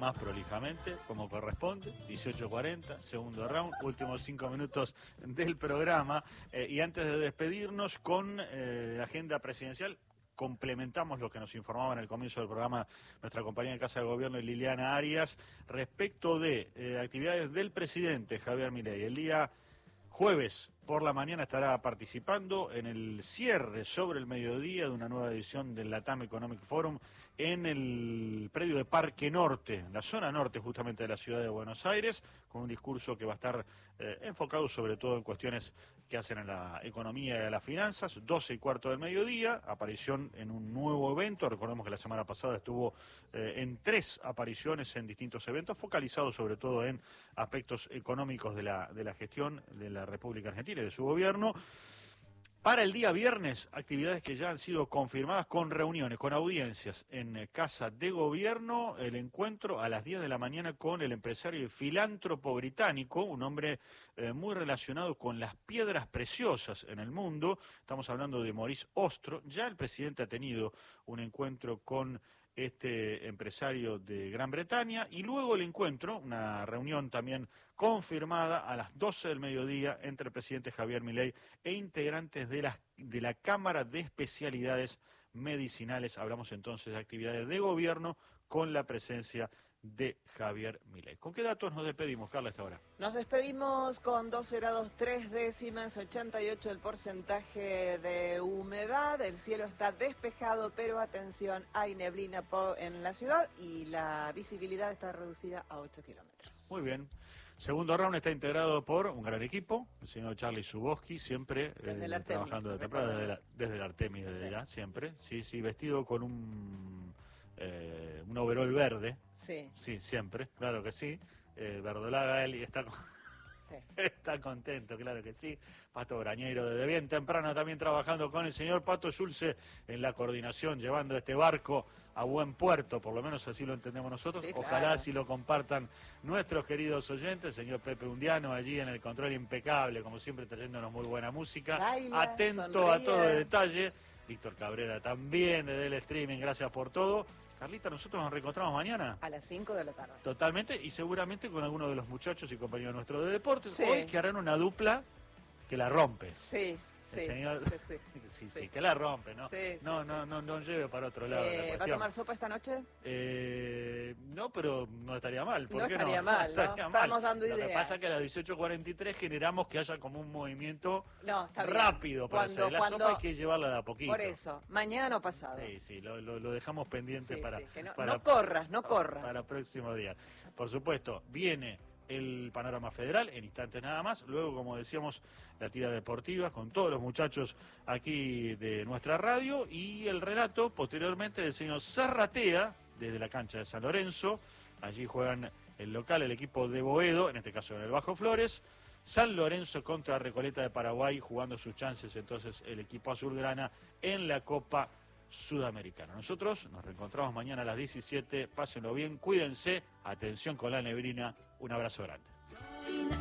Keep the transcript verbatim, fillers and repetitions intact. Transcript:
más prolijamente, como corresponde, dieciocho cuarenta, segundo round, últimos cinco minutos del programa. Eh, y antes de despedirnos con eh, la agenda presidencial, complementamos lo que nos informaba en el comienzo del programa nuestra compañera de Casa de Gobierno, Liliana Arias, respecto de eh, actividades del presidente Javier Milei. El día jueves por la mañana estará participando en el cierre sobre el mediodía de una nueva edición del LATAM Economic Forum en el predio de Parque Norte, en la zona norte justamente de la ciudad de Buenos Aires, con un discurso que va a estar eh, enfocado sobre todo en cuestiones que hacen a la economía y a las finanzas. Doce y cuarto del mediodía, aparición en un nuevo evento. Recordemos que la semana pasada estuvo eh, en tres apariciones en distintos eventos, focalizados sobre todo en aspectos económicos de la, de la gestión de la República Argentina y de su gobierno. Para el día viernes, actividades que ya han sido confirmadas con reuniones, con audiencias en Casa de Gobierno, el encuentro a las diez de la mañana con el empresario y filántropo británico, un hombre eh, muy relacionado con las piedras preciosas en el mundo. Estamos hablando de Maurice Ostro. Ya el presidente ha tenido un encuentro con este empresario de Gran Bretaña, y luego el encuentro, una reunión también confirmada a las doce del mediodía entre el presidente Javier Milei e integrantes de la, de la Cámara de Especialidades Medicinales. Hablamos entonces de actividades de gobierno con la presencia de Javier Milei. ¿Con qué datos nos despedimos, Carla, a esta hora? Nos despedimos con doce grados tres décimas, ochenta y ocho el porcentaje de humedad, el cielo está despejado, pero atención, hay neblina en la ciudad y la visibilidad está reducida a ocho kilómetros. Muy bien. Segundo round está integrado por un gran equipo, el señor Charlie Zuboski, siempre desde eh, el Artemis, trabajando de temprano, desde, la, desde el Artemis, desde sí. ya, siempre. Sí, sí, vestido con un... Eh, un overol verde, sí, sí, siempre, claro que sí, eh, verdolaga él y está, sí. está contento, claro que sí. Pato Brañeiro desde bien temprano también trabajando con el señor Pato Schulze en la coordinación, llevando este barco a buen puerto, por lo menos así lo entendemos nosotros. Sí, ojalá claro. Así lo compartan nuestros queridos oyentes. Señor Pepe Undiano allí en el control impecable, como siempre trayéndonos muy buena música. Baila, atento sonríe. A todo detalle. Víctor Cabrera también desde el streaming, gracias por todo. Carlita, nosotros nos reencontramos mañana. A las cinco de la tarde. Totalmente, y seguramente con alguno de los muchachos y compañeros nuestros de deportes. Sí. Hoy que harán una dupla que la rompe. Sí. El sí, señor... sí, sí, sí, sí, sí, que la rompe, ¿no? Sí, no, sí, no, sí. no, no, no lleve para otro lado. Eh, ¿Va a tomar sopa esta noche? Eh, no, pero no estaría mal. ¿Por no qué estaría no? mal, no estaría ¿no? mal. Estamos dando ideas. Lo que pasa es que a las dieciocho cuarenta y tres generamos que haya como un movimiento no, está rápido para cuando, hacer. La cuando... sopa hay que llevarla de a poquito. Por eso, mañana o pasado. Sí, sí, lo, lo, lo dejamos pendiente sí, para, sí, que no, para... No corras, no corras. Para el próximo día. Por supuesto, viene el panorama federal en instantes nada más, luego como decíamos la tira deportiva con todos los muchachos aquí de nuestra radio y el relato posteriormente del señor Zarratea desde la cancha de San Lorenzo. Allí juegan el local, el equipo de Boedo, en este caso en el Bajo Flores. San Lorenzo contra Recoleta de Paraguay, jugando sus chances entonces el equipo azulgrana en la Copa Sudamericana. Nosotros nos reencontramos mañana a las diecisiete. Pásenlo bien, cuídense, atención con la neblina. Un abrazo grande.